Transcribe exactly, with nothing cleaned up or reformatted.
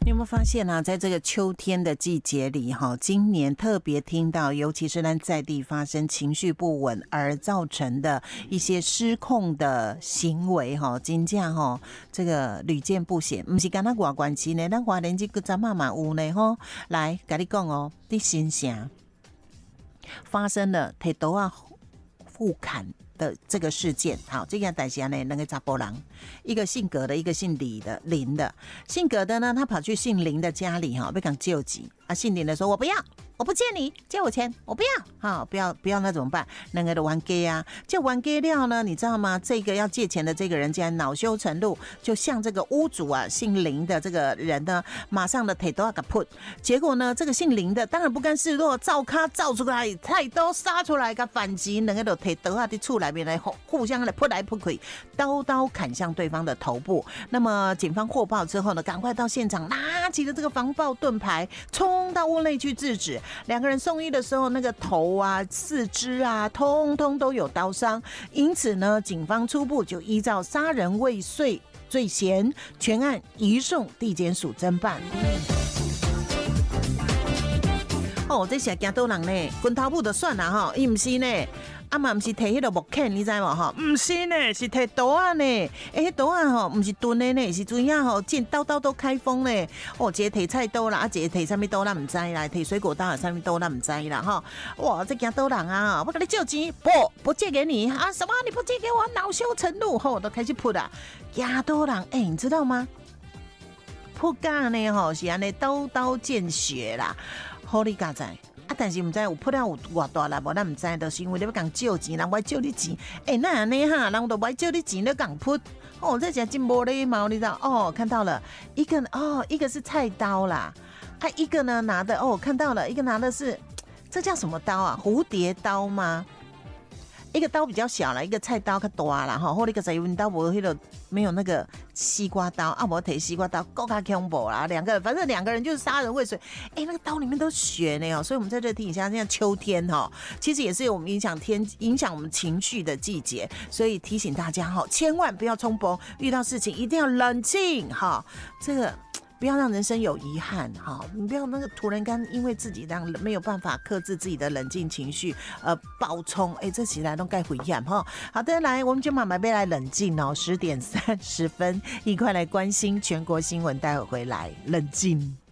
你有没有发现啊，在这个秋天的季节里哈，今年特别听到，尤其是在地发生情绪不稳而造成的一些失控的行为哈，真正哈，这个屡见不鲜，不是跟他外关系呢，咱华人这个咱妈妈有呢哈。来，跟你讲哦，在新城发生了提刀啊互砍的这个事件。好，这件代志呢，两个查甫人，一个姓葛的，一个姓李的，林的。姓葛的呢，他跑去姓林的家里哈，被讲救急啊。姓林的说：“我不要，我不借你，借我钱，我不要，好，不要不要，那怎么办？两个的玩 gay 啊，就玩 gay 料呢，你知道吗？这个要借钱的这个人竟然恼羞成怒，就向这个屋主啊，姓林的这个人呢，马上的腿都要给扑。结果呢，这个姓林的当然不甘示弱，照咖照出来，太刀杀出来，给反击，两个都腿都啊的出来，面来互相的扑来扑去，刀刀砍向对方的头部。那么警方获报之后呢，赶快到现场，拿起了这个防爆盾牌，冲到屋内去制止。两个人送医的时候，那个头啊、四肢啊，通通都有刀伤。因此呢，警方初步就依照杀人未遂罪嫌，全案移送地检署侦办。哦，这是惊倒人呢，滚头部就算啦哈，伊唔是呢。啊嘛，唔是摕迄个木鉗，你知无吼？唔是呢，是摕刀啊呢。诶，迄刀啊吼，唔是钝的呢，是怎样吼？见刀刀都开锋呢。哦，一个摕菜刀啦，啊，一个摕啥物刀咱唔知啦，摕水果刀啊，啥物刀咱唔知啦哈。哇，这惊刀人啊！我跟你借钱，不不借给你啊？什么？你不借给我，恼羞成怒，吼，我都开始扑啦。惊刀人，诶、欸，你知道吗？扑干呢吼，是安尼刀刀见血啦，好你家在。啊！但是唔知有扑了有偌大啦，无咱唔知，就是因为你要讲借钱，人我借你钱，哎、欸，那安尼哈，人都不借你钱，你讲扑，哦，这真真无礼貌，你知道？哦，看到了一个哦，一个是菜刀啦，啊，一个呢拿的哦，看到了，一个拿的是这叫什么刀啊？蝴蝶刀吗？一个刀比较小啦，一个菜刀较大啦，哈，或者一个在用刀无迄个没有那个西瓜刀啊，无摕西瓜刀够较恐怖啦，两个人反正两个人就是杀人未遂，哎、欸，那个刀里面都血呢哦，所以我们在这提醒一下，现在秋天哈，其实也是我们影响天影响我们情绪的季节，所以提醒大家哈，千万不要冲崩，遇到事情一定要冷静哈，这个。不要让人生有遗憾，哈！你不要那个突然间因为自己让没有办法克制自己的冷静情绪，呃，暴冲，哎、欸，这起来都该回险哈。好的，来，我们就慢慢被来冷静哦。十点三十分，一块来关心全国新闻，待会回来冷静。